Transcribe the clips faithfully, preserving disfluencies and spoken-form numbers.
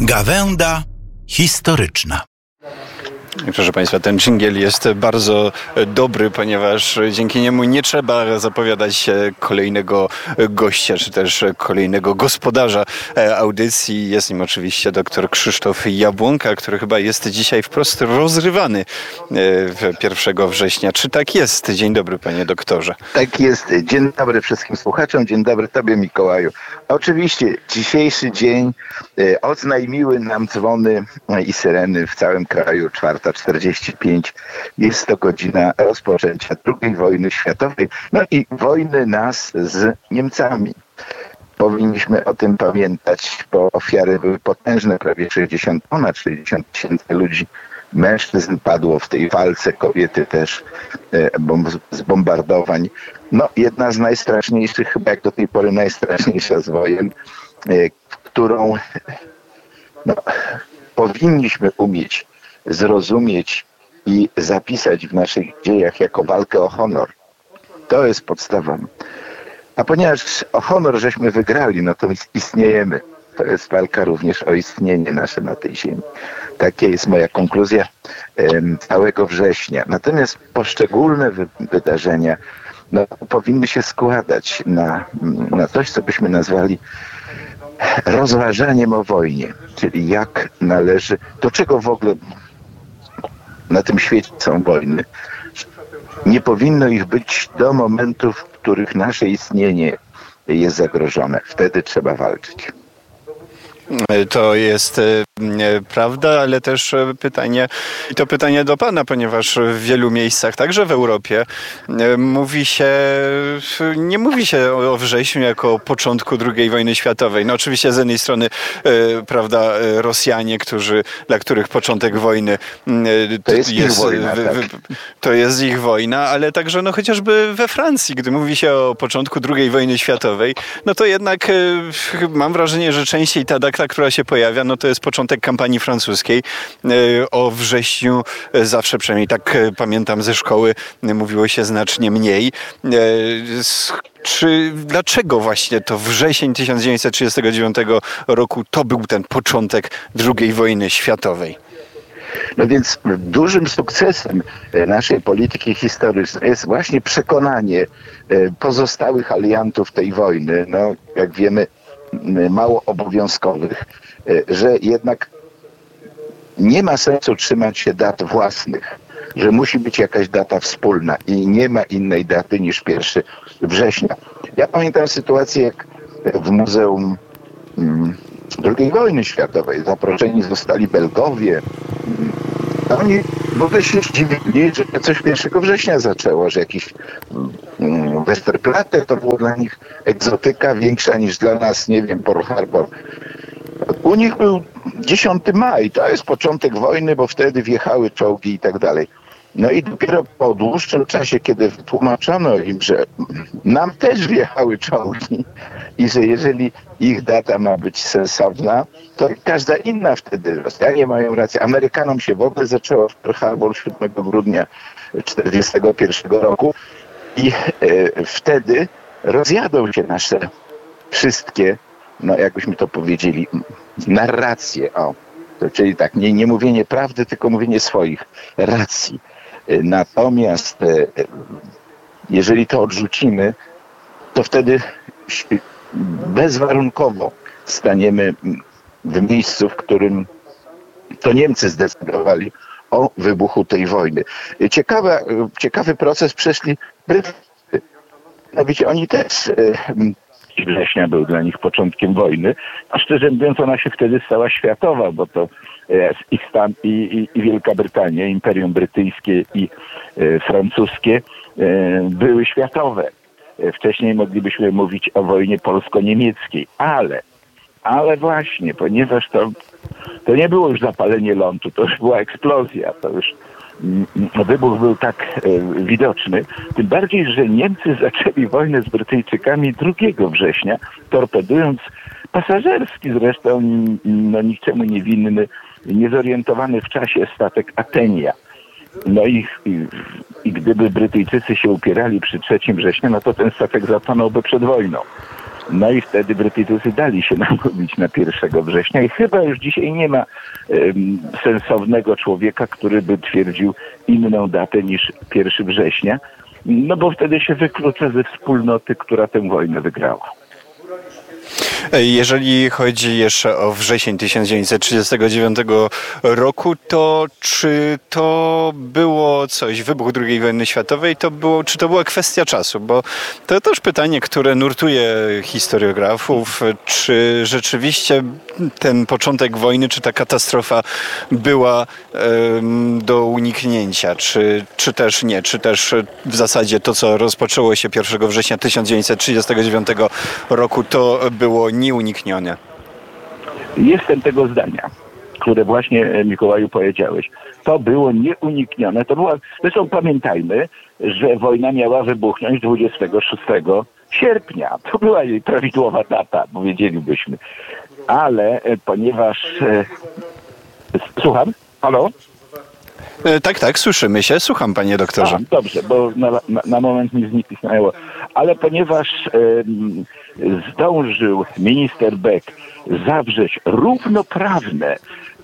Gawęda historyczna. Proszę Państwa, ten dżingiel jest bardzo dobry, ponieważ dzięki niemu nie trzeba zapowiadać kolejnego gościa, czy też kolejnego gospodarza audycji. Jest nim oczywiście dr Krzysztof Jabłonka, który chyba jest dzisiaj wprost rozrywany pierwszego września. Czy tak jest? Dzień dobry, panie doktorze. Tak jest. Dzień dobry wszystkim słuchaczom. Dzień dobry tobie, Mikołaju. Oczywiście dzisiejszy dzień oznajmiły nam dzwony i syreny w całym kraju. czwarta czterdzieści pięć. Jest to godzina rozpoczęcia drugiej wojny światowej. No i wojny nas z Niemcami. Powinniśmy o tym pamiętać, bo ofiary były potężne. Prawie sześćdziesiąt, ponad sześćdziesiąt tysięcy ludzi, mężczyzn padło w tej walce, kobiety też z bombardowań. No, jedna z najstraszniejszych, chyba jak do tej pory najstraszniejsza z wojen, którą no, powinniśmy umieć zrozumieć i zapisać w naszych dziejach jako walkę o honor. To jest podstawa. A ponieważ o honor żeśmy wygrali, no to istniejemy. To jest walka również o istnienie nasze na tej ziemi. Taka jest moja konkluzja um, całego września. Natomiast poszczególne wy- wydarzenia no, powinny się składać na, na coś, co byśmy nazwali rozważaniem o wojnie. Czyli jak należy, do czego w ogóle na tym świecie są wojny. Nie powinno ich być do momentów, w których nasze istnienie jest zagrożone. Wtedy trzeba walczyć. To jest e, prawda, ale też pytanie, i to pytanie do pana, ponieważ w wielu miejscach, także w Europie, e, mówi się, nie mówi się o, o wrześniu jako o początku drugiej wojny światowej. No oczywiście z jednej strony, e, prawda, Rosjanie, którzy, dla których początek wojny e, to jest, jest ich wojna, w, tak. w, to jest ich wojna, ale także no chociażby we Francji, gdy mówi się o początku drugiej wojny światowej, no to jednak e, mam wrażenie, że częściej ta data, która się pojawia, no to jest początek kampanii francuskiej. O wrześniu zawsze, przynajmniej tak pamiętam ze szkoły, mówiło się znacznie mniej. Czy dlaczego właśnie to wrzesień tysiąc dziewięćset trzydziestego dziewiątego roku to był ten początek drugiej wojny światowej? No więc dużym sukcesem naszej polityki historycznej jest właśnie przekonanie pozostałych aliantów tej wojny, no jak wiemy, mało obowiązkowych, że jednak nie ma sensu trzymać się dat własnych, że musi być jakaś data wspólna i nie ma innej daty niż pierwszego września. Ja pamiętam sytuację, jak w Muzeum drugiej wojny światowej zaproszeni zostali Belgowie. Oni w ogóle się zdziwili, że coś pierwszego września zaczęło, że jakiś um, Westerplatte to było dla nich egzotyka większa niż dla nas, nie wiem, Pearl Harbor. U nich był dziesiąty maja, to jest początek wojny, bo wtedy wjechały czołgi i tak dalej. No i dopiero po dłuższym czasie, kiedy wytłumaczono im, że nam też wjechały czołgi i że jeżeli ich data ma być sensowna, to każda inna wtedy. Rosjanie mają rację. Amerykanom się w ogóle zaczęło w Pearl Harbor siódmego grudnia tysiąc dziewięćset czterdziestego pierwszego roku i e, wtedy rozjadą się nasze wszystkie, no jakbyśmy to powiedzieli, narracje. O, to, czyli tak, nie, nie mówienie prawdy, tylko mówienie swoich racji. Natomiast jeżeli to odrzucimy, to wtedy bezwarunkowo staniemy w miejscu, w którym to Niemcy zdecydowali o wybuchu tej wojny. Ciekawa, ciekawy proces przeszli Brytyjczycy. Mianowicie oni też, września był dla nich początkiem wojny, a szczerze mówiąc ona się wtedy stała światowa, bo to ich stan i, i, i Wielka Brytania, Imperium Brytyjskie i e, francuskie e, były światowe. E, wcześniej moglibyśmy mówić o wojnie polsko-niemieckiej, ale, ale właśnie, ponieważ to, to nie było już zapalenie lądu, to już była eksplozja, to już m, wybuch był tak e, widoczny, tym bardziej, że Niemcy zaczęli wojnę z Brytyjczykami drugiego września, torpedując pasażerski zresztą, no niczemu niewinny, niezorientowany w czasie statek Atenia. No i, i, i gdyby Brytyjczycy się upierali przy trzeciego września, no to ten statek zatonąłby przed wojną. No i wtedy Brytyjczycy dali się namówić na pierwszego września i chyba już dzisiaj nie ma um, sensownego człowieka, który by twierdził inną datę niż pierwszego września, no bo wtedy się wyklucza ze wspólnoty, która tę wojnę wygrała. Jeżeli chodzi jeszcze o wrzesień tysiąc dziewięćset trzydziestego dziewiątego roku, to czy to było coś, wybuch drugiej wojny światowej, to było, czy to była kwestia czasu? Bo to też pytanie, które nurtuje historiografów, czy rzeczywiście ten początek wojny, czy ta katastrofa była um, do uniknięcia, czy, czy też nie, czy też w zasadzie to, co rozpoczęło się pierwszego września tysiąc dziewięćset trzydziestego dziewiątego roku, to było nieuniknione. Jestem tego zdania, które właśnie, Mikołaju, powiedziałeś. To było nieuniknione. To była, zresztą pamiętajmy, że wojna miała wybuchnąć dwudziestego szóstego sierpnia. To była jej prawidłowa data, powiedzielibyśmy. Ale ponieważ... E, słucham? Halo? Tak, tak, słyszymy się. Słucham, panie doktorze. A, dobrze, bo na, na, na moment mi zniknęło. Ale ponieważ e, zdążył minister Beck zawrzeć równoprawne e,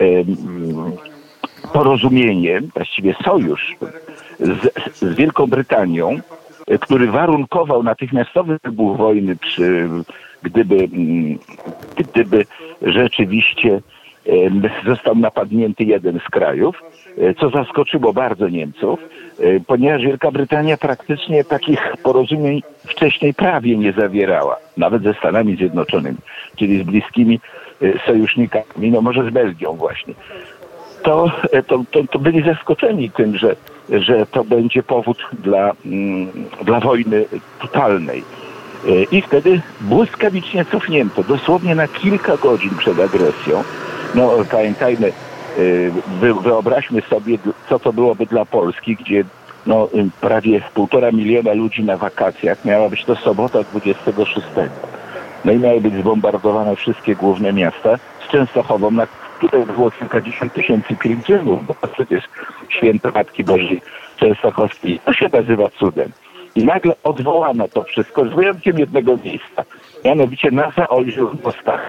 porozumienie, właściwie sojusz z, z Wielką Brytanią, e, który warunkował natychmiastowy wybuch wojny, przy, gdyby, gdyby rzeczywiście e, został napadnięty jeden z krajów, co zaskoczyło bardzo Niemców, ponieważ Wielka Brytania praktycznie takich porozumień wcześniej prawie nie zawierała, nawet ze Stanami Zjednoczonymi, czyli z bliskimi sojusznikami, no może z Belgią właśnie. To, to, to, to byli zaskoczeni tym, że, że to będzie powód dla, dla wojny totalnej. I wtedy błyskawicznie cofnięto, dosłownie na kilka godzin przed agresją. No pamiętajmy, wyobraźmy sobie, co to byłoby dla Polski, gdzie no, prawie półtora miliona ludzi na wakacjach. Miała być to sobota dwudziestego szóstego. No i miały być zbombardowane wszystkie główne miasta z Częstochową, na której było kilkadziesiąt tysięcy pielgrzymów, bo to przecież święto Matki Bożej Częstochowskiej. To się nazywa cudem. I nagle odwołano to wszystko z wyjątkiem jednego miejsca. Mianowicie na Zaolziu w Mostach.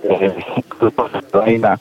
Kolejna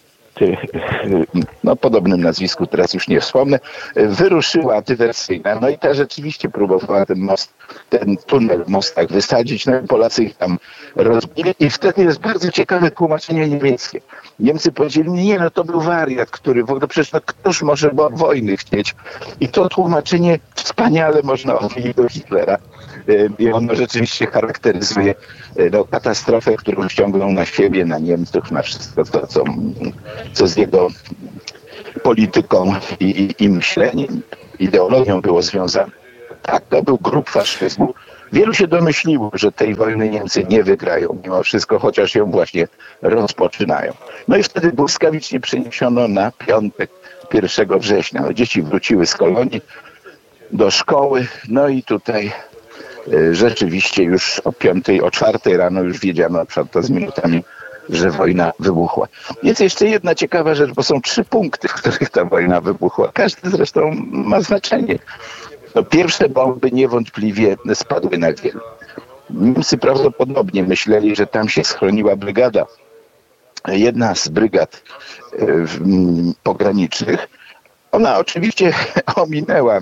no podobnym nazwisku, teraz już nie wspomnę, wyruszyła dywersyjna, no i ta rzeczywiście próbowała ten most, ten tunel w Mostach wysadzić, no i Polacy ich tam rozbili i wtedy jest bardzo ciekawe tłumaczenie niemieckie. Niemcy powiedzieli, nie no to był wariat, który w ogóle przecież no, ktoż może wojny chcieć i to tłumaczenie wspaniale można odnieść do Hitlera. I ono rzeczywiście charakteryzuje no, katastrofę, którą ściągnął na siebie, na Niemców, na wszystko to, co, co z jego polityką i, i, i myśleniem, ideologią było związane. Tak, to był grób faszyzmu. Wielu się domyśliło, że tej wojny Niemcy nie wygrają mimo wszystko, chociaż ją właśnie rozpoczynają. No i wtedy błyskawicznie przeniesiono na piątek pierwszego września. No, dzieci wróciły z kolonii do szkoły, no i tutaj rzeczywiście już o piątej, o czwartej rano już wiedziano, na przykład to z minutami, że wojna wybuchła. Jest jeszcze jedna ciekawa rzecz, bo są trzy punkty, w których ta wojna wybuchła. Każdy zresztą ma znaczenie. No, pierwsze bomby niewątpliwie spadły na Wielu. Niemcy prawdopodobnie myśleli, że tam się schroniła brygada. Jedna z brygad pogranicznych. Ona oczywiście ominęła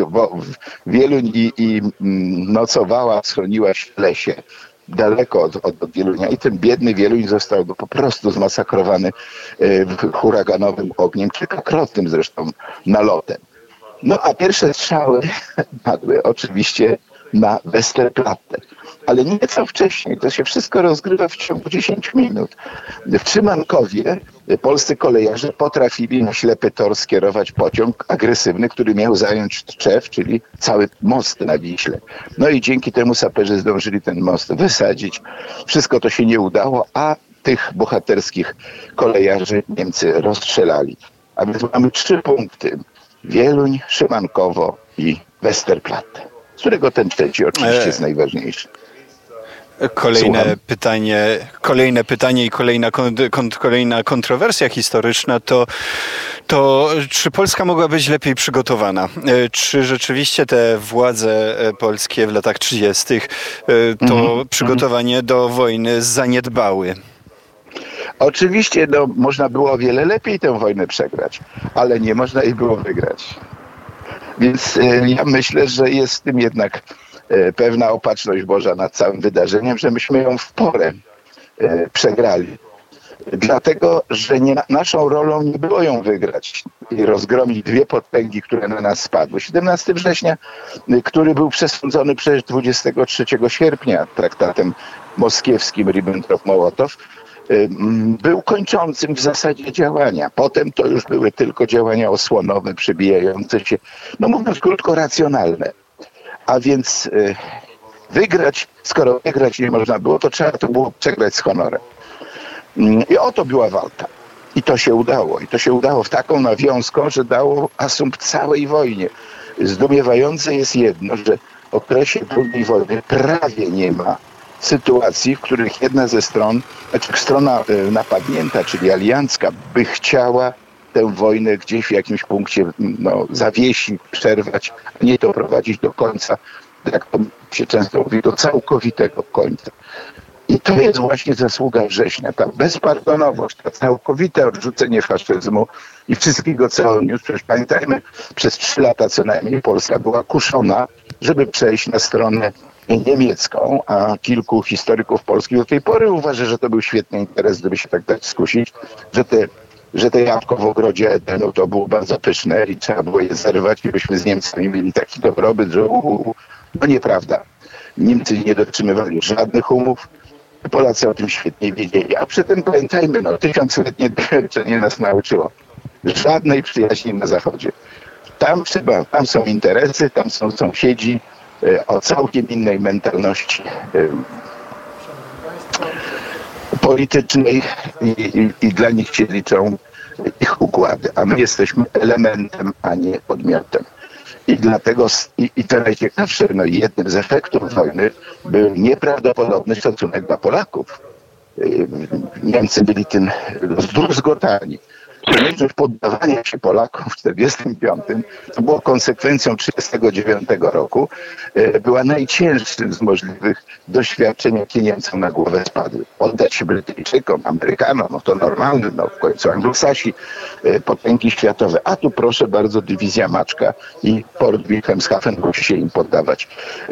Wieluń i, i nocowała, schroniła się w lesie, daleko od, od, od Wielunia. I ten biedny Wieluń został po prostu zmasakrowany huraganowym ogniem, kilkakrotnym zresztą nalotem. No a pierwsze strzały padły oczywiście na Westerplatte. Ale nieco wcześniej, to się wszystko rozgrywa w ciągu dziesięciu minut. W Trzymankowie polscy kolejarze potrafili na ślepy tor skierować pociąg agresywny, który miał zająć Tczew, czyli cały most na Wiśle. No i dzięki temu saperzy zdążyli ten most wysadzić. Wszystko to się nie udało, a tych bohaterskich kolejarzy Niemcy rozstrzelali. A więc mamy trzy punkty. Wieluń, Szymankowo i Westerplatte, z którego ten trzeci oczywiście jest najważniejszy. Kolejne Słucham. pytanie, kolejne pytanie i kolejna, kon, kon, kolejna kontrowersja historyczna to, to czy Polska mogła być lepiej przygotowana? Czy rzeczywiście te władze polskie w latach trzydziestych to Mhm. przygotowanie do wojny zaniedbały? Oczywiście no, można było o wiele lepiej tę wojnę przegrać, ale nie można jej było wygrać. Więc y, ja myślę, że jest w tym jednak y, pewna opatrzność Boża nad całym wydarzeniem, że myśmy ją w porę y, przegrali. Dlatego, że nie, naszą rolą nie było ją wygrać i rozgromić dwie potęgi, które na nas spadły. siedemnastego września, y, który był przesądzony przecież dwudziestego trzeciego sierpnia traktatem moskiewskim Ribbentrop-Mołotow, był kończącym w zasadzie działania. Potem to już były tylko działania osłonowe, przebijające się, no mówiąc krótko, racjonalne. A więc y, wygrać, skoro wygrać nie można było, to trzeba to było przegrać z honorem. I o to była walka. I to się udało. I to się udało w taką nawiązką, że dało asumpt całej wojnie. Zdumiewające jest jedno, że w okresie drugiej wojny prawie nie ma sytuacji, w których jedna ze stron, znaczy strona napadnięta, czyli aliancka, by chciała tę wojnę gdzieś w jakimś punkcie no, zawiesić, przerwać, a nie doprowadzić do końca, jak to się często mówi, do całkowitego końca. I to jest właśnie zasługa września, ta bezpardonowość, to całkowite odrzucenie faszyzmu i wszystkiego, co on niósł. Przecież pamiętajmy, przez trzy lata co najmniej Polska była kuszona, żeby przejść na stronę niemiecką, a kilku historyków polskich do tej pory uważa, że to był świetny interes, gdyby się tak dać skusić, że te, że te jabłko w ogrodzie Edenu to było bardzo pyszne i trzeba było je zerwać i byśmy z Niemcami mieli taki dobrobyt, że uu, no nieprawda. Niemcy nie dotrzymywali żadnych umów, Polacy o tym świetnie wiedzieli, a przy tym pamiętajmy, no tysiącletnie doświadczenie nas nauczyło. Żadnej przyjaźni na Zachodzie. Tam trzeba, tam są interesy, tam są sąsiedzi y, o całkiem innej mentalności y, politycznej i, i, i dla nich się liczą ich układy, a my jesteśmy elementem, a nie podmiotem. I dlatego, i, i to najciekawsze, no jednym z efektów wojny był nieprawdopodobny szacunek dla Polaków. Niemcy byli tym zdruzgotani. Konieczność poddawania się Polakom w czterdziestym piątym, to było konsekwencją trzydziestego dziewiątego roku, była najcięższym z możliwych doświadczeń, jakie Niemcom na głowę spadły. Oddać się Brytyjczykom, Amerykanom, no to normalne, no w końcu Anglosasi, potęgi światowe. A tu proszę bardzo, dywizja Maczka i Port Wilhelmshaven musi się im poddawać.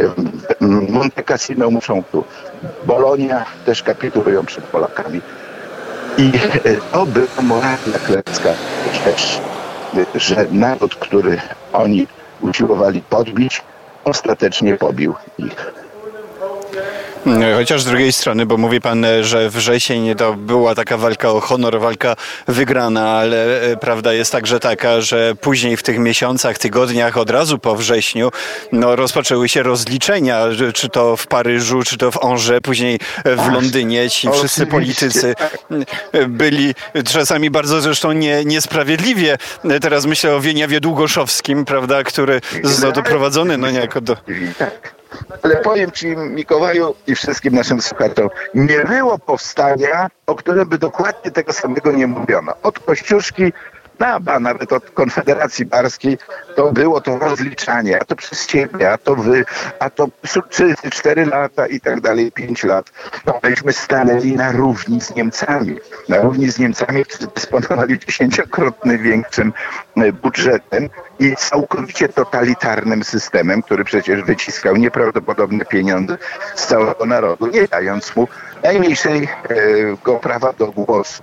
Monte Cassino muszą tu. Bologna też kapitulują przed Polakami. I to była moralna klęska też, że naród, który oni usiłowali podbić, ostatecznie pobił ich. Chociaż z drugiej strony, bo mówi pan, że wrzesień to była taka walka o honor, walka wygrana, ale prawda jest także taka, że później w tych miesiącach, tygodniach, od razu po wrześniu, no rozpoczęły się rozliczenia, czy to w Paryżu, czy to w Angers, później w Londynie. Ci wszyscy politycy byli czasami bardzo zresztą nie, niesprawiedliwie. Teraz myślę o Wieniawie Długoszowskim, prawda, który został doprowadzony no niejako do... Ale powiem ci, Mikołaju i wszystkim naszym słuchaczom, nie było powstania, o którym by dokładnie tego samego nie mówiono. Od Kościuszki, no, a nawet od Konfederacji Barskiej, to było to rozliczanie, a to przez ciebie, a to wy, a to trzy, cztery lata i tak dalej, pięć lat. No, myśmy stanęli na równi z Niemcami. Na równi z Niemcami, którzy dysponowali dziesięciokrotnie większym budżetem i całkowicie totalitarnym systemem, który przecież wyciskał nieprawdopodobne pieniądze z całego narodu, nie dając mu najmniejszego prawa do głosu.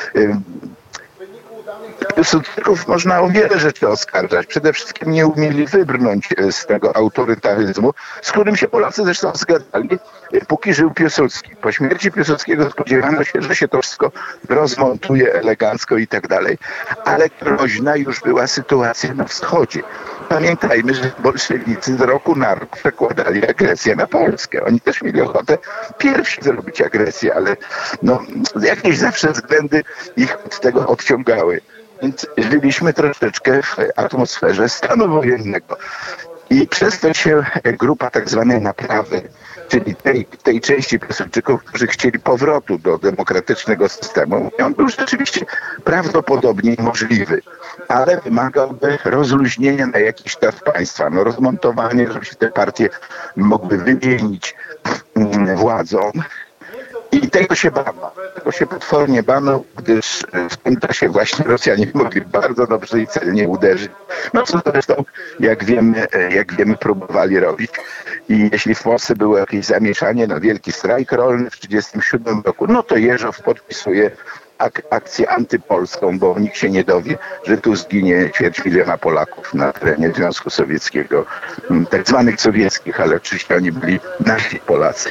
Piłsudczyków można o wiele rzeczy oskarżać. Przede wszystkim nie umieli wybrnąć z tego autorytaryzmu, z którym się Polacy zresztą zgadzali, póki żył Piłsudski. Po śmierci Piłsudskiego spodziewano się, że się to wszystko rozmontuje elegancko i tak dalej. Ale groźna już była sytuacja na wschodzie. Pamiętajmy, że bolszewicy z roku na rok przekładali agresję na Polskę. Oni też mieli ochotę pierwsi zrobić agresję, ale no, jakieś zawsze względy ich od tego odciągały. Więc żyliśmy troszeczkę w atmosferze stanu wojennego. I przez to się grupa tak zwanej naprawy, czyli tej, tej części Piłsudczyków, którzy chcieli powrotu do demokratycznego systemu. I on był rzeczywiście prawdopodobnie możliwy, ale wymagałby rozluźnienia na jakiś czas państwa, no rozmontowanie, żeby się te partie mogły wymienić władzą. I tego się bano. Tego się potwornie bano, gdyż w tym czasie właśnie Rosjanie mogli bardzo dobrze i celnie uderzyć. No co zresztą, jak wiemy, jak wiemy, próbowali robić. I jeśli w Polsce było jakieś zamieszanie, no wielki strajk rolny w tysiąc dziewięćset trzydziestym siódmym roku, no to Jeżow podpisuje ak- akcję antypolską, bo nikt się nie dowie, że tu zginie ćwierć miliona Polaków na terenie Związku Sowieckiego, tak zwanych sowieckich, ale oczywiście oni byli nasi Polacy.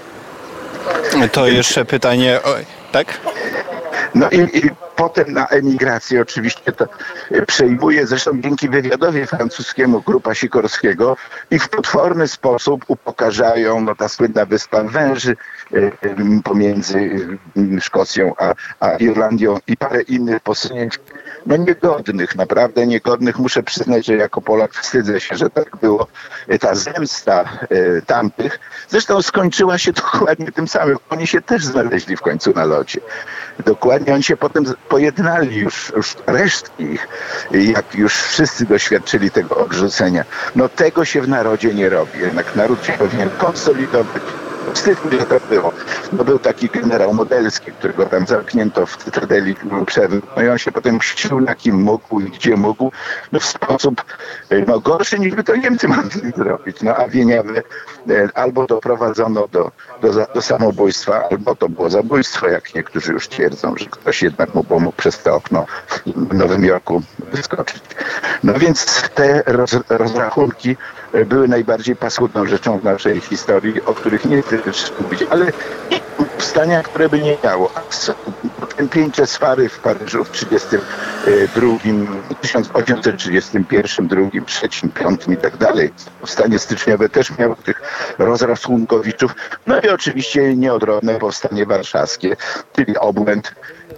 To jeszcze pytanie, o, tak? No i, i potem na emigrację oczywiście to przejmuje, zresztą dzięki wywiadowi francuskiemu Grupa Sikorskiego, i w potworny sposób upokarzają, no ta słynna wyspa Węży y, y, pomiędzy y, Szkocją a, a Irlandią i parę innych posunięć, no niegodnych, naprawdę niegodnych. Muszę przyznać, że jako Polak wstydzę się, że tak było. Ta zemsta y, tamtych zresztą skończyła się dokładnie tym samym. Oni się też znaleźli w końcu na locie. Dokładnie, oni się potem pojednali, już, już resztki ich, jak już wszyscy doświadczyli tego odrzucenia. No tego się w narodzie nie robi. Jednak naród się powinien konsolidować. Wstyd mi, że to było. No był taki generał Modelski, którego tam zamknięto w Cytadeli Przewyk. No i on się potem mścił na kim mógł i gdzie mógł. No w sposób no, gorszy niż by to Niemcy mogli zrobić. No a Wieniawę albo doprowadzono do, do, do samobójstwa, albo to było zabójstwo, jak niektórzy już twierdzą, że ktoś jednak mu pomógł przez to okno w Nowym Jorku wyskoczyć. No więc te roz, rozrachunki były najbardziej paskudną rzeczą w naszej historii, o których nie chcę mówić, ale powstania, które by nie miało. Tępieńcze swary w Paryżu w trzydziestym drugim, tysiąc osiemset trzydziestym pierwszym, drugim, trzecim, piątym i tak dalej. Powstanie styczniowe też miało tych rozrachunkowiczów. No i oczywiście nieodrodne powstanie warszawskie, czyli obłęd,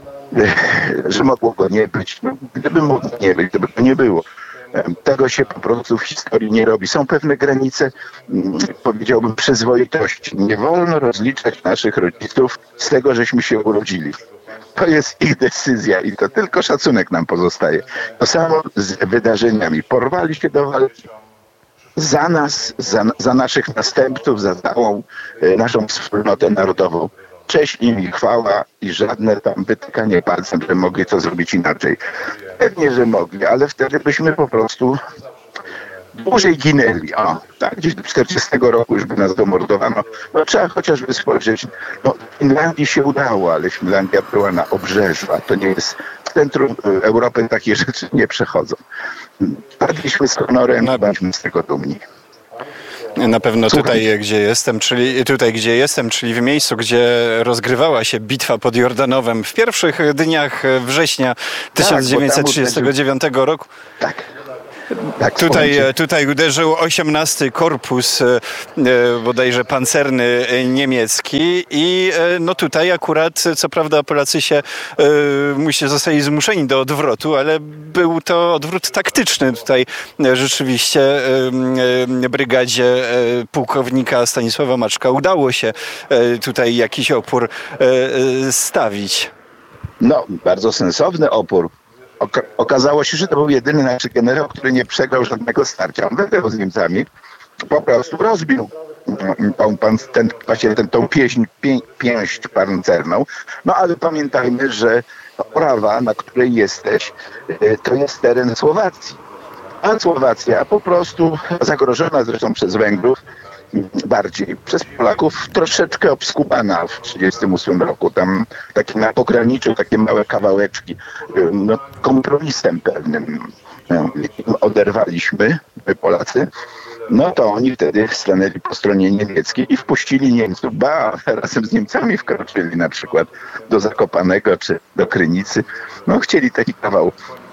że mogło go nie być. No, gdyby mogło nie być, gdyby go nie było. Tego się po prostu w historii nie robi. Są pewne granice, powiedziałbym, przyzwoitości. Nie wolno rozliczać naszych rodziców z tego, żeśmy się urodzili. To jest ich decyzja i to tylko szacunek nam pozostaje. To samo z wydarzeniami. Porwali się do walki za nas, za, za naszych następców, za całą e, naszą wspólnotę narodową. Cześć im i chwała i żadne tam wytykanie palcem, że mogli to zrobić inaczej. Pewnie, że mogli, ale wtedy byśmy po prostu dłużej ginęli. O, tak, gdzieś do czterdziestego roku już by nas domordowano. No trzeba chociażby spojrzeć. No, Finlandii się udało, ale Finlandia była na obrzeżu, a to nie jest w centrum Europy, takie rzeczy nie przechodzą. Padliśmy z honorem, no, byliśmy z tego dumni. Na pewno Słucham. tutaj, gdzie jestem, czyli tutaj, gdzie jestem, czyli w miejscu, gdzie rozgrywała się bitwa pod Jordanowem w pierwszych dniach września tysiąc dziewięćset trzydziestego dziewiątego roku. Tak. Tak, Tutaj, tutaj uderzył osiemnasty Korpus, bodajże pancerny niemiecki i no tutaj akurat, co prawda Polacy się musi, zostali zmuszeni do odwrotu, ale był to odwrót taktyczny. Tutaj rzeczywiście brygadzie pułkownika Stanisława Maczka udało się tutaj jakiś opór stawić. No, bardzo sensowny opór. Oka- okazało się, że to był jedyny nasz generał, który nie przegrał żadnego starcia. On wygrał z Niemcami, po prostu rozbił tą, pan, ten, właśnie ten, tą pieśń, pię, pięść pancerną. No ale pamiętajmy, że Orawa, na której jesteś, to jest teren Słowacji. A Słowacja po prostu zagrożona zresztą przez Węgrów, bardziej przez Polaków, troszeczkę obskubana w tysiąc dziewięćset trzydziestym ósmym roku. Tam takie na pograniczu, takie małe kawałeczki, no, kompromisem pewnym no, oderwaliśmy, my Polacy. No to oni wtedy stanęli po stronie niemieckiej i wpuścili Niemców, ba, razem z Niemcami wkroczyli na przykład do Zakopanego czy do Krynicy. No chcieli taki kawał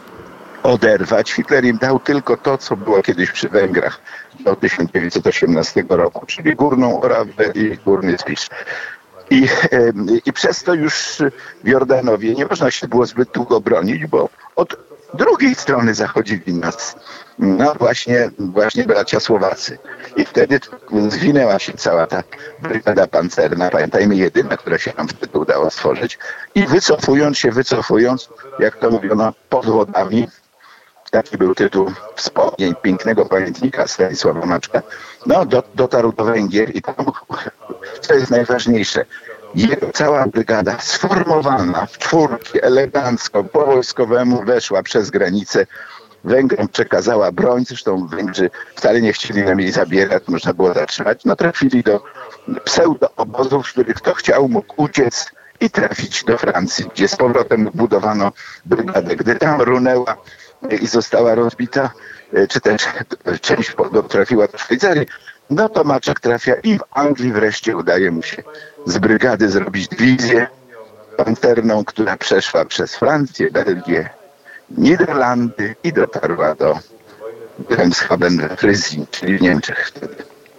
oderwać. Hitler im dał tylko to, co było kiedyś przy Węgrach do tysiąc dziewięćset osiemnastego roku, czyli Górną Orawę i Górny Spisz. I, I przez to już w Jordanowie nie można się było zbyt długo bronić, bo od drugiej strony zachodzili nas, no właśnie, właśnie bracia Słowacy. I wtedy zwinęła się cała ta brygada pancerna, pamiętajmy jedyna, która się nam wtedy udało stworzyć. I wycofując się, wycofując, jak to mówiono, pod wodami, taki był tytuł wspomnień pięknego pamiętnika Stanisława Maczka, no do, dotarł do Węgier i tam, co jest najważniejsze, jego cała brygada sformowana w czwórki, elegancko, po wojskowemu weszła przez granicę. Węgrom przekazała broń, zresztą Węgrzy wcale nie chcieli nam jej zabierać, można było zatrzymać. No trafili do pseudo-obozów, w których kto chciał mógł uciec i trafić do Francji, gdzie z powrotem budowano brygadę. Gdy tam runęła i została rozbita, czy też część trafiła do Szwajcarii, no to Maczek trafia i w Anglii wreszcie udaje mu się z brygady zrobić dywizję pancerną, która przeszła przez Francję, Belgię, Niderlandy i dotarła do Wilhelmshaven we Fryzji, czyli w Niemczech wtedy.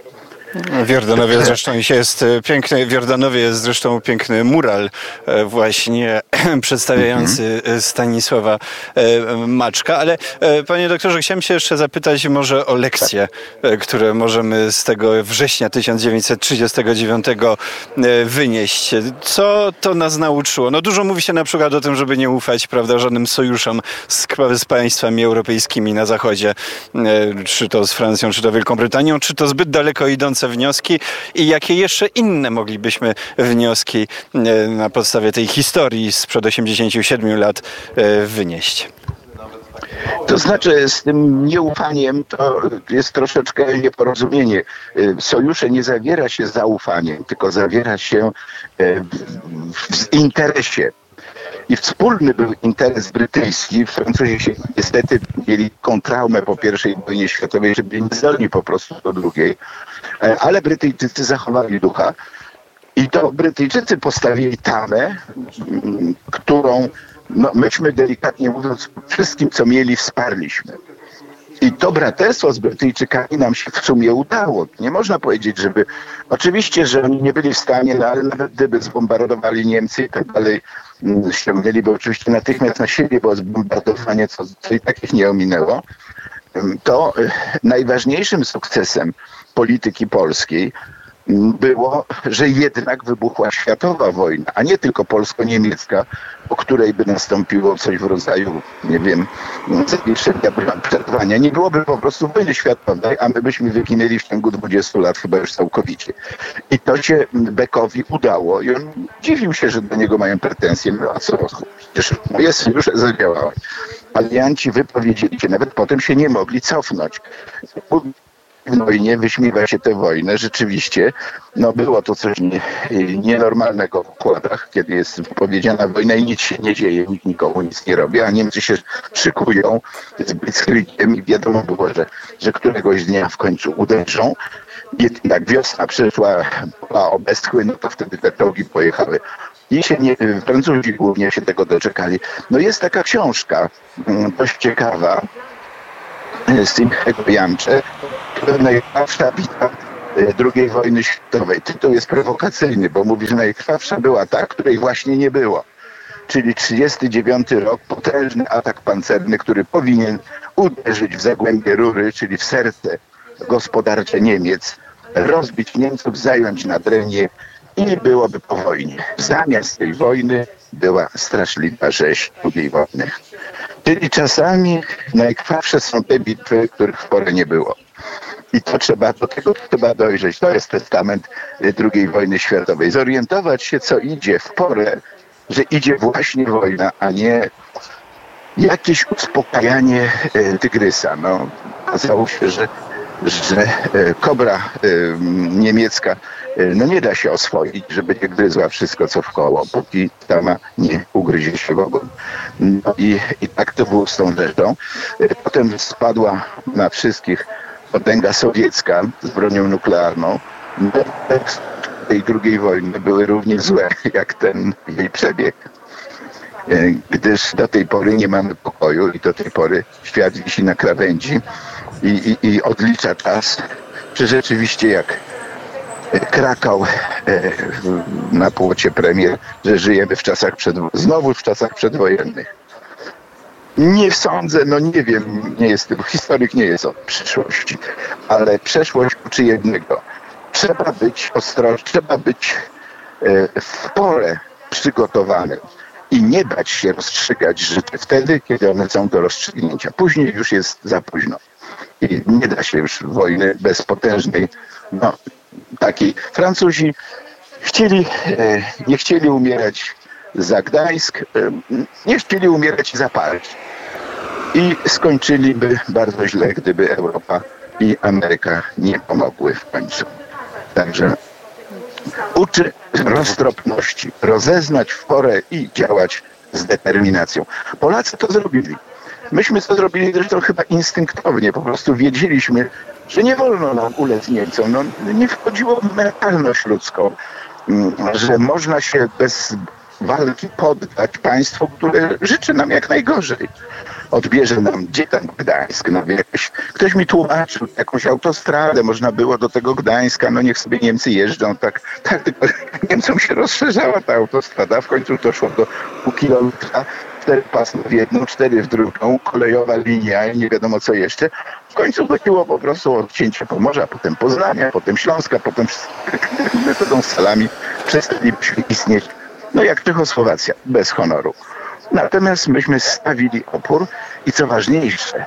W Jordanowie zresztą jest piękny, w Jordanowie jest zresztą piękny mural właśnie przedstawiający Stanisława Maczka, ale panie doktorze, chciałem się jeszcze zapytać może o lekcje, które możemy z tego września tysiąc dziewięćset trzydziestego dziewiątego wynieść. Co to nas nauczyło? No dużo mówi się na przykład o tym, żeby nie ufać, prawda, żadnym sojuszom z, z państwami europejskimi na zachodzie, czy to z Francją, czy to Wielką Brytanią, czy to zbyt daleko idące wnioski i jakie jeszcze inne moglibyśmy wnioski na podstawie tej historii sprzed osiemdziesięciu siedmiu lat wynieść? To znaczy z tym nieufaniem to jest troszeczkę nieporozumienie. Sojusze nie zawiera się zaufaniem, tylko zawiera się w interesie. I wspólny był interes brytyjski. Francuzi się niestety mieli taką traumę po pierwszej wojnie światowej, że byli niezdolni po prostu do drugiej. Ale Brytyjczycy zachowali ducha. I to Brytyjczycy postawili tamę, którą no, myśmy delikatnie mówiąc wszystkim, co mieli, wsparliśmy. I to braterstwo z Brytyjczykami nam się w sumie udało. Nie można powiedzieć, żeby... Oczywiście, że oni nie byli w stanie, no, ale nawet gdyby zbombardowali Niemcy i tak dalej, ściągnęliby oczywiście natychmiast na siebie, bo zbombardowanie, co, co i takich nie ominęło, to najważniejszym sukcesem polityki polskiej było, że jednak wybuchła światowa wojna, a nie tylko polsko-niemiecka, po której by nastąpiło coś w rodzaju, nie wiem, zawieszenia, przerwania. Nie byłoby po prostu wojny światowej, a my byśmy wyginęli w ciągu dwudziestu lat chyba już całkowicie. I to się Beckowi udało i on dziwił się, że do niego mają pretensje. No a co? Przecież moje sojusze zadziałały. Alianci wypowiedzieli się, nawet potem się nie mogli cofnąć. W wojnie wyśmiewa się tę wojnę. Rzeczywiście no było to coś nie, nienormalnego w układach, kiedy jest powiedziana wojna i nic się nie dzieje, nikt nikomu nic nie robi, a Niemcy się szykują z blitzkriegiem i wiadomo było, że, że któregoś dnia w końcu uderzą. I jak wiosna przyszła, a obeschły, no to wtedy te czołgi pojechały. I się nie, Francuzi głównie się tego doczekali. No jest taka książka, dość ciekawa, Simchego Jancze, najkrwawsza bitwa drugiej wojny światowej. Tytuł jest prowokacyjny, bo mówi, że najkrwawsza była ta, której właśnie nie było. Czyli trzydziesty dziewiąty rok, potężny atak pancerny, który powinien uderzyć w zagłębie Rury, czyli w serce gospodarcze Niemiec, rozbić Niemców, zająć Nadrenię i byłoby po wojnie. Zamiast tej wojny była straszliwa rzeź drugiej wojny. Czyli czasami najkrwawsze są te bitwy, których w porę nie było. I to trzeba, do tego trzeba dojrzeć. To jest testament drugiej wojny światowej. Zorientować się, co idzie w porę, że idzie właśnie wojna, a nie jakieś uspokajanie tygrysa. No, okazało się, że, że kobra niemiecka no nie da się oswoić, żeby nie gryzła wszystko, co wkoło, póki sama nie ugryzie się w ogon. No i, i tak to było z tą rzeczą. Potem spadła na wszystkich potęga sowiecka z bronią nuklearną. No, tej drugiej wojny były równie złe, jak ten jej przebieg. Gdyż do tej pory nie mamy pokoju i do tej pory świat wisi na krawędzi i, i, i odlicza czas, czy rzeczywiście jak Krakał na płocie premier, że żyjemy w czasach przed, znowu w czasach przedwojennych. Nie sądzę, no nie wiem, nie jestem, historyk nie jest od przyszłości, ale przeszłość uczy jednego. Trzeba być ostrożny, trzeba być e, w porę przygotowanym i nie bać się rozstrzygać życie wtedy, kiedy one są do rozstrzygnięcia. Później już jest za późno. I nie da się już wojny bezpotężnej, no takiej. Francuzi chcieli, e, nie chcieli umierać za Gdańsk, e, nie chcieli umierać za Paryż. I skończyliby bardzo źle, gdyby Europa i Ameryka nie pomogły w końcu. Także uczy roztropności, rozeznać w porę i działać z determinacją. Polacy to zrobili. Myśmy to zrobili zresztą chyba instynktownie. Po prostu wiedzieliśmy, że nie wolno nam ulec Niemcom. No, nie wchodziło w mentalność ludzką, że można się bez walki poddać państwu, które życzy nam jak najgorzej. Odbierze nam, gdzie tam Gdańsk, no jakieś, ktoś mi tłumaczył, jakąś autostradę można było do tego Gdańska, no niech sobie Niemcy jeżdżą, tak, tak tylko Niemcom się rozszerzała ta autostrada, w końcu doszło do pół kilometra, cztery pasy w jedną, cztery w drugą, kolejowa linia i nie wiadomo co jeszcze. W końcu chodziło po prostu o odcięcie Pomorza, potem Poznania, potem Śląska, potem metodą salami przestaliśmy istnieć. No jak Czechosłowacja, bez honoru. Natomiast myśmy stawili opór i co ważniejsze,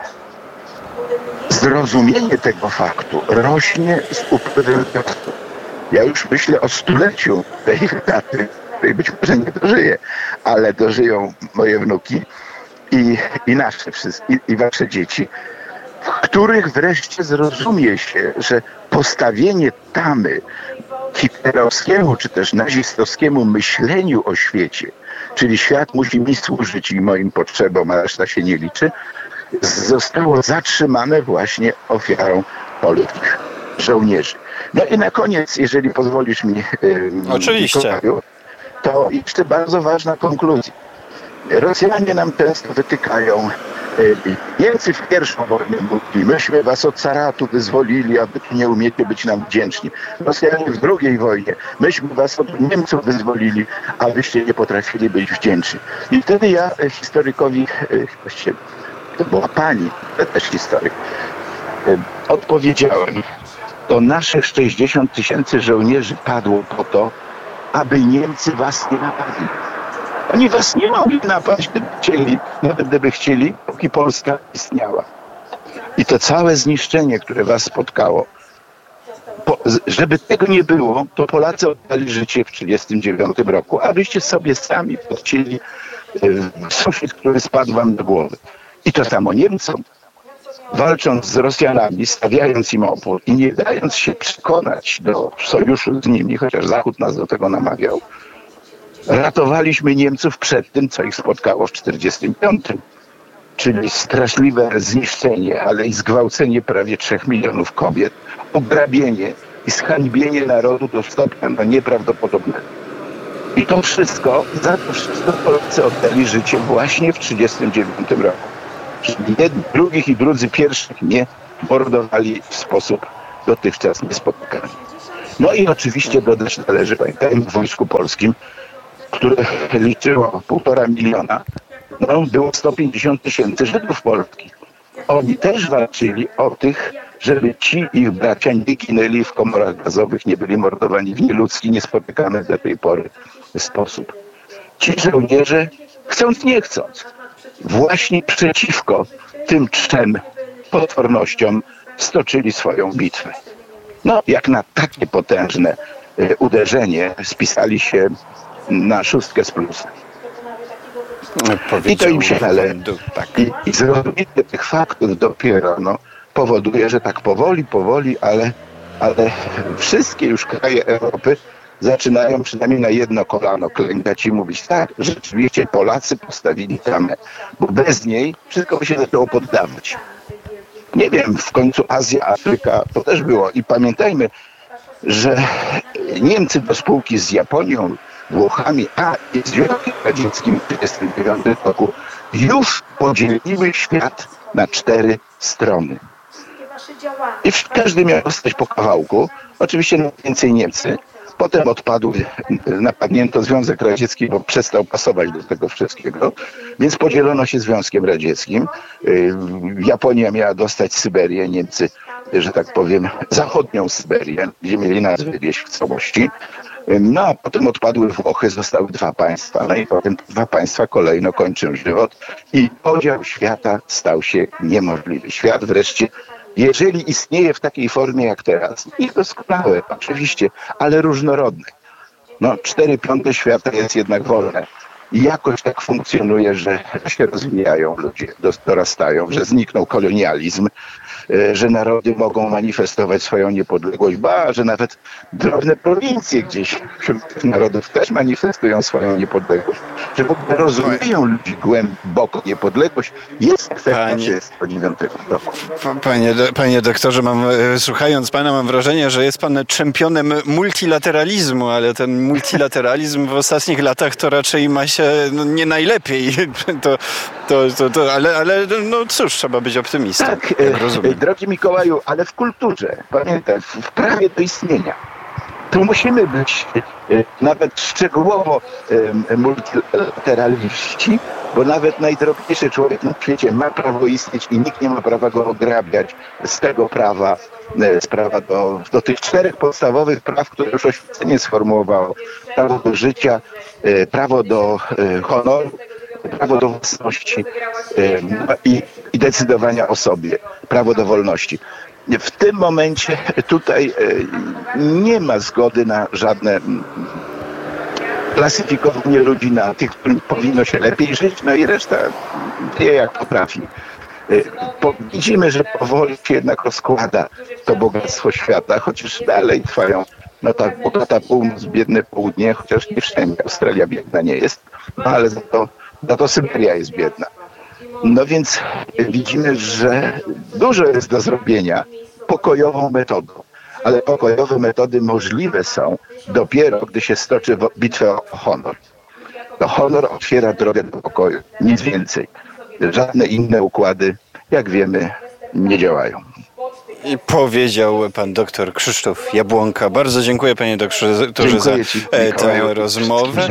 zrozumienie tego faktu rośnie z upływem czasu. Ja już myślę o stuleciu tej daty, której być może nie dożyję, ale dożyją moje wnuki i, i nasze wszystkie, i, i wasze dzieci, w których wreszcie zrozumie się, że postawienie tamy hitlerowskiemu czy też nazistowskiemu myśleniu o świecie, czyli świat musi mi służyć i moim potrzebom, a reszta się nie liczy, zostało zatrzymane właśnie ofiarą polskich żołnierzy. No i na koniec, jeżeli pozwolisz mi, Oczywiście. Mikołaju, to jeszcze bardzo ważna konkluzja. Rosjanie nam często wytykają, Niemcy w pierwszą wojnę mówili, myśmy was od caratu wyzwolili, a wy nie umiecie być nam wdzięczni. Rosjanie w drugiej wojnie, myśmy was od Niemców wyzwolili, a wyście nie potrafili być wdzięczni. I wtedy ja historykowi, właściwie to była pani, to też historyk, odpowiedziałem, to naszych sześćdziesiąt tysięcy żołnierzy padło po to, aby Niemcy was nie napadli. Oni was nie mogli napaść, gdyby chcieli, nawet gdyby chcieli, póki Polska istniała. I to całe zniszczenie, które was spotkało, po, żeby tego nie było, to Polacy oddali życie w tysiąc dziewięćset trzydziestym dziewiątym roku, abyście sobie sami podcięli sufit, który spadł wam do głowy. I to samo Niemcom, walcząc z Rosjanami, stawiając im opór i nie dając się przekonać do sojuszu z nimi, chociaż Zachód nas do tego namawiał, ratowaliśmy Niemców przed tym, co ich spotkało w tysiąc dziewięćset czterdziestym piątym. Czyli straszliwe zniszczenie, ale i zgwałcenie prawie trzech milionów kobiet, ograbienie i zhańbienie narodu do stopnia no nieprawdopodobnego. I to wszystko, za to wszystko Polacy oddali życie właśnie w tysiąc dziewięćset trzydziestym dziewiątym roku. Czyli jedni, drugich i drudzy pierwszych nie mordowali w sposób dotychczas niespotykany. No i oczywiście dodać należy, pamiętajmy, w Wojsku Polskim, które liczyło półtora miliona, no, było sto pięćdziesiąt tysięcy Żydów polskich. Oni też walczyli o tych, żeby ci ich bracia nie ginęli w komorach gazowych, nie byli mordowani w nieludzki, niespotykany do tej pory sposób. Ci żołnierze, chcąc nie chcąc, właśnie przeciwko tym trzem potwornościom stoczyli swoją bitwę. No, jak na takie potężne y, uderzenie spisali się na szóstkę z plusem. I to im się należy. Tak. I, i zrozumienie tych faktów dopiero no, powoduje, że tak powoli, powoli, ale, ale wszystkie już kraje Europy zaczynają przynajmniej na jedno kolano klękać i mówić, tak, rzeczywiście Polacy postawili tamę, bo bez niej wszystko by się zaczęło poddawać. Nie wiem, w końcu Azja, Afryka, to też było. I pamiętajmy, że Niemcy do spółki z Japonią, Włochami, a i Związkiem Radzieckim w tysiąc dziewięćset trzydziestym dziewiątym roku już podzieliły świat na cztery strony. I każdy miał dostać po kawałku. Oczywiście najwięcej Niemcy. Potem odpadł, napadnięto Związek Radziecki, bo przestał pasować do tego wszystkiego, więc podzielono się Związkiem Radzieckim. Japonia miała dostać Syberię, Niemcy, że tak powiem, zachodnią Syberię, gdzie mieli nas wywieźć w całości. No a potem odpadły Włochy, zostały dwa państwa, no i potem dwa państwa kolejno kończą żywot i podział świata stał się niemożliwy. Świat wreszcie, jeżeli istnieje w takiej formie jak teraz, niedoskonały oczywiście, ale różnorodny. No cztery piąte świata jest jednak wolne. I jakoś tak funkcjonuje, że się rozwijają ludzie, dorastają, że zniknął kolonializm, że narody mogą manifestować swoją niepodległość, ba, że nawet drobne prowincje gdzieś wśród tych narodów też manifestują swoją niepodległość, że w ogóle rozumieją ludzi głęboko niepodległość, jest efektem trzydziestego dziewiątego roku. Panie, panie doktorze, mam, słuchając pana, mam wrażenie, że jest pan czempionem multilateralizmu, ale ten multilateralizm w ostatnich latach to raczej ma się no, nie najlepiej. To, to, to, to, ale, ale no cóż, trzeba być optymistą. Tak, jak rozumiem. Drogi Mikołaju, ale w kulturze, pamiętaj, w prawie do istnienia. Tu musimy być e, nawet szczegółowo e, multilateraliści, bo nawet najdrobniejszy człowiek na świecie ma prawo istnieć i nikt nie ma prawa go ograbiać z tego prawa, e, z prawa do, do tych czterech podstawowych praw, które już oświecenie sformułowało. Prawo do życia, e, prawo do e, honoru, prawo do własności e, i, i decydowania o sobie, prawo do wolności. W tym momencie tutaj nie ma zgody na żadne klasyfikowanie ludzi na tych, którym powinno się lepiej żyć, no i reszta wie jak potrafi. Widzimy, że powoli się jednak rozkłada to bogactwo świata, chociaż dalej trwają no tak bogata północ, biedne południe, chociaż nie wszędzie Australia biedna nie jest, no ale za to, za to Syberia jest biedna. No więc widzimy, że dużo jest do zrobienia pokojową metodą. Ale pokojowe metody możliwe są dopiero, gdy się stoczy bitwę o honor. To honor otwiera drogę do pokoju. Nic więcej. Żadne inne układy, jak wiemy, nie działają. I powiedział pan doktor Krzysztof Jabłonka. Bardzo dziękuję panie doktorze za ci, tę rozmowę.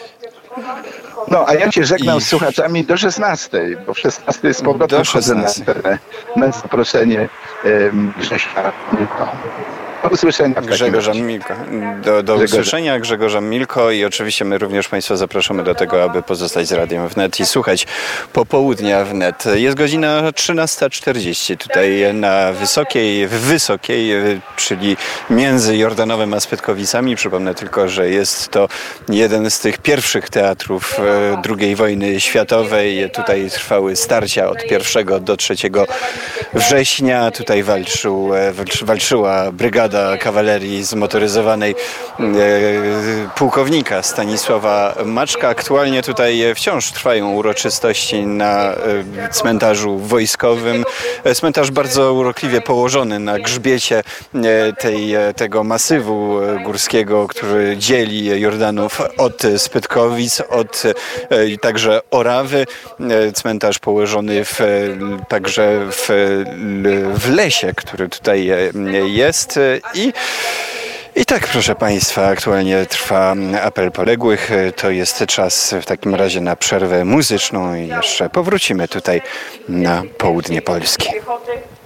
No, a ja się żegnam I... z słuchaczami do szesnastej, bo w szesnastej z powrotem chodzę na, na zaproszenie um, Grzesia Milko. Do usłyszenia. Grzegorza Milko. Do, do usłyszenia Grzegorza Milko i oczywiście my również państwa zapraszamy do tego, aby pozostać z Radiem Wnet i słuchać popołudnia Wnet. Jest godzina trzynasta czterdzieści tutaj na Wysokiej, w Wysokiej, czyli między Jordanowem a Spytkowicami. Przypomnę tylko, że jest to jeden z tych pierwszych teatrów drugiej wojny światowej. Tutaj trwały starcia od pierwszego do trzeciego września. Tutaj walczył, walczyła brygada kawalerii zmotoryzowanej e, pułkownika Stanisława Maczka. Aktualnie tutaj wciąż trwają uroczystości na e, cmentarzu wojskowym. E, cmentarz bardzo urokliwie położony na grzbiecie e, tej, e, tego masywu górskiego, który dzieli Jordanów od Spytkowic, od e, także Orawy. E, cmentarz położony w, także w, w lesie, który tutaj jest. I, I tak, proszę państwa, aktualnie trwa apel poległych. To jest czas w takim razie na przerwę muzyczną i jeszcze powrócimy tutaj na południe Polski.